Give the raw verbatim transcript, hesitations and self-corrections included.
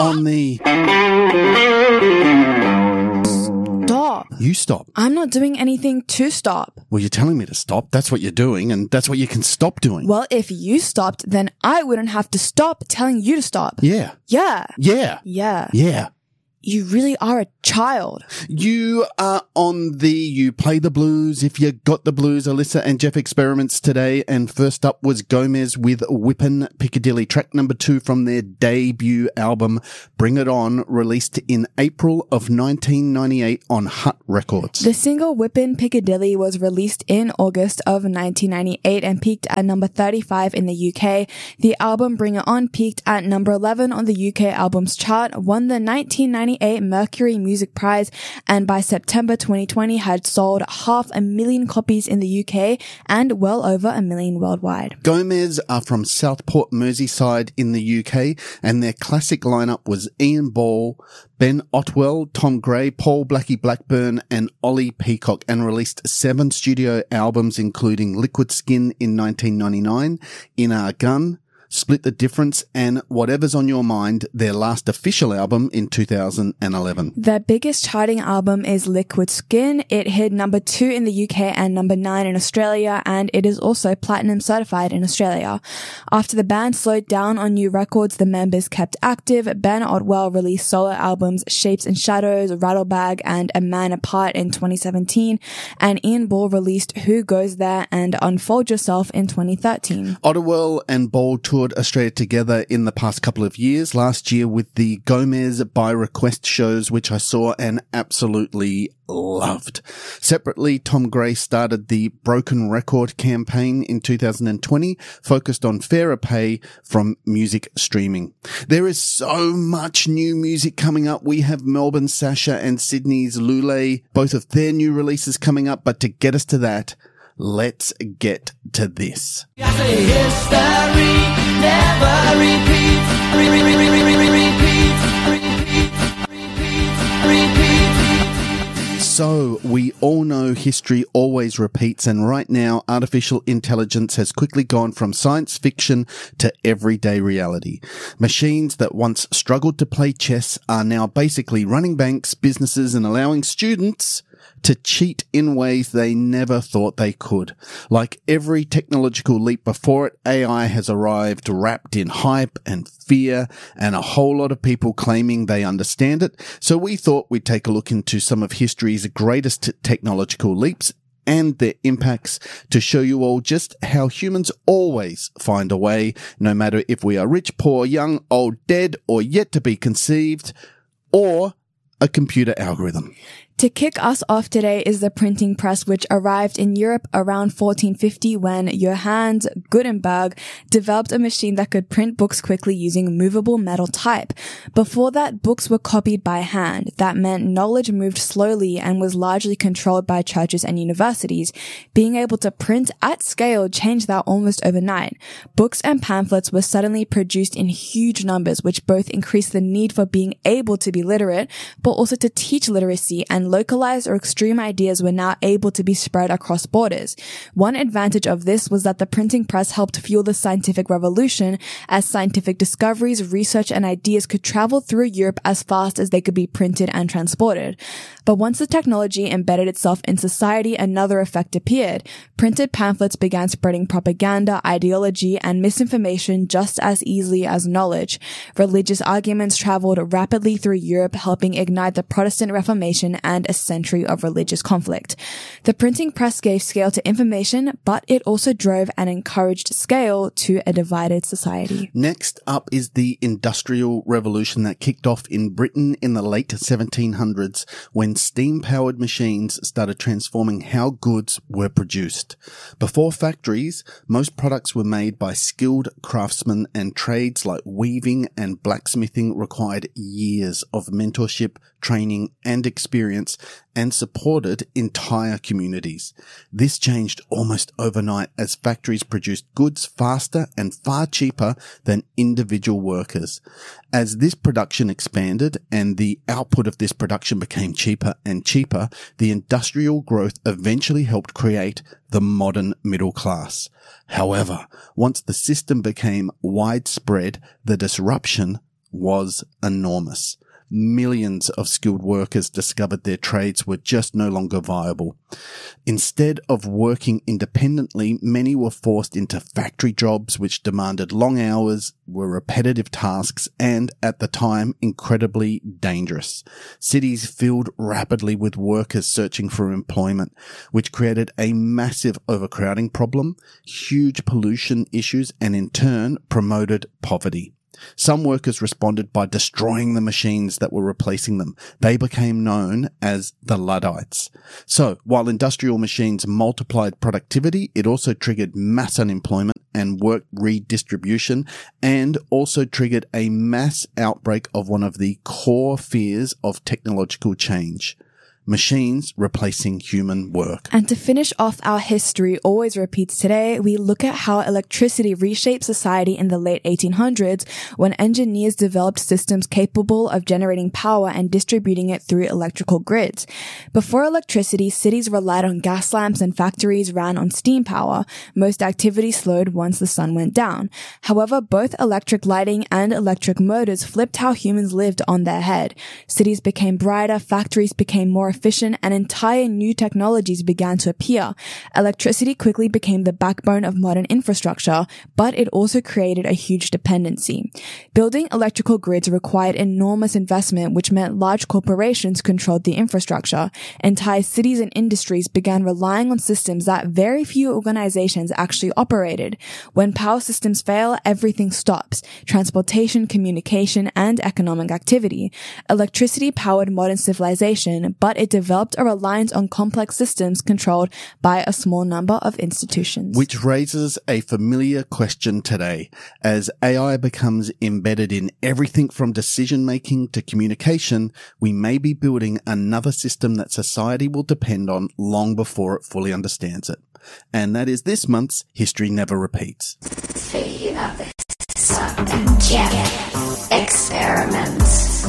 on the... Stop. You stop. I'm not doing anything to stop. Well, you're telling me to stop. That's what you're doing, and that's what you can stop doing. Well, if you stopped, then I wouldn't have to stop telling you to stop. Yeah. Yeah. Yeah. Yeah. Yeah. You really are a child. You are on the You Play the Blues If You Got the Blues, Alyssa and Jeff experiments today. And first up was Gomez with Whippin' Piccadilly, track number two from their debut album, Bring It On, released in April of nineteen ninety-eight on Hut Records. The single Whippin' Piccadilly was released in August of nineteen ninety-eight and peaked at number thirty-five in the U K. The album Bring It On peaked at number eleven on the U K albums chart, won the nineteen ninety-eight Mercury Music Prize, and by September twenty twenty had sold half a million copies in the U K and well over a million worldwide. Gomez are from Southport, Merseyside in the U K, and their classic lineup was Ian Ball, Ben Otwell, Tom Gray, Paul Blackie Blackburn, and Ollie Peacock, and released seven studio albums including Liquid Skin in nineteen ninety-nine, In Our Gun, Split the Difference, and Whatever's on Your Mind, their last official album in two thousand eleven. Their biggest charting album is Liquid Skin. It hit number two in the U K and number nine in Australia, and it is also platinum certified in Australia. After the band slowed down on new records, the members kept active. Ben Otwell released solo albums Shapes and Shadows, Rattlebag, and A Man Apart in twenty seventeen, and Ian Ball released Who Goes There and Unfold Yourself in twenty thirteen. Otwell and Ball toured Australia together in the past couple of years, last year with the Gomez by Request shows, which I saw and absolutely loved. Separately, Tom Gray started the Broken Record campaign in two thousand twenty, focused on fairer pay from music streaming. There is so much new music coming up. We have Melbourne Sasha and Sydney's Lule, both of their new releases coming up, but to get us to that, let's get to this. History never repeats. Re- re- re- re- re- re- repeat, repeat, repeat, repeat. So, we all know history always repeats, and right now, artificial intelligence has quickly gone from science fiction to everyday reality. Machines that once struggled to play chess are now basically running banks, businesses, and allowing students to cheat in ways they never thought they could. Like every technological leap before it, A I has arrived wrapped in hype and fear and a whole lot of people claiming they understand it. So we thought we'd take a look into some of history's greatest technological leaps and their impacts to show you all just how humans always find a way, no matter if we are rich, poor, young, old, dead, or yet to be conceived, or a computer algorithm. To kick us off today is the printing press, which arrived in Europe around fourteen fifty when Johannes Gutenberg developed a machine that could print books quickly using movable metal type. Before that, books were copied by hand. That meant knowledge moved slowly and was largely controlled by churches and universities. Being able to print at scale changed that almost overnight. Books and pamphlets were suddenly produced in huge numbers, which both increased the need for being able to be literate, but also to teach literacy, and localized or extreme ideas were now able to be spread across borders. One advantage of this was that the printing press helped fuel the scientific revolution, as scientific discoveries, research, and ideas could travel through Europe as fast as they could be printed and transported. But once the technology embedded itself in society, another effect appeared. Printed pamphlets began spreading propaganda, ideology, and misinformation just as easily as knowledge. Religious arguments traveled rapidly through Europe, helping ignite the Protestant Reformation and a century of religious conflict. The printing press gave scale to information, but it also drove and encouraged scale to a divided society. Next up is the Industrial Revolution that kicked off in Britain in the late seventeen hundreds, when steam-powered machines started transforming how goods were produced. Before factories, most products were made by skilled craftsmen, and trades like weaving and blacksmithing required years of mentorship, training, and experience, and supported entire communities. This changed almost overnight as factories produced goods faster and far cheaper than individual workers. As this production expanded and the output of this production became cheaper and cheaper, the industrial growth eventually helped create the modern middle class. However, once the system became widespread, the disruption was enormous. Millions of skilled workers discovered their trades were just no longer viable. Instead of working independently, many were forced into factory jobs which demanded long hours, were repetitive tasks, and, at the time, incredibly dangerous. Cities filled rapidly with workers searching for employment, which created a massive overcrowding problem, huge pollution issues, and in turn promoted poverty. Some workers responded by destroying the machines that were replacing them. They became known as the Luddites. So, while industrial machines multiplied productivity, it also triggered mass unemployment and work redistribution, and also triggered a mass outbreak of one of the core fears of technological change: machines replacing human work. And to finish off our history always repeats today, we look at how electricity reshaped society in the late eighteen hundreds when engineers developed systems capable of generating power and distributing it through electrical grids. Before electricity, cities relied on gas lamps and factories ran on steam power. Most activity slowed once the sun went down. However, both electric lighting and electric motors flipped how humans lived on their head. Cities became brighter, factories became more efficient, and entire new technologies began to appear. Electricity quickly became the backbone of modern infrastructure, but it also created a huge dependency. Building electrical grids required enormous investment, which meant large corporations controlled the infrastructure. Entire cities and industries began relying on systems that very few organizations actually operated. When power systems fail, everything stops: transportation, communication, and economic activity. Electricity powered modern civilization, but it developed a reliance on complex systems controlled by a small number of institutions. Which raises a familiar question today. As A I becomes embedded in everything from decision-making to communication, we may be building another system that society will depend on long before it fully understands it. And that is this month's History Never Repeats. Speaking of the subject, experiment.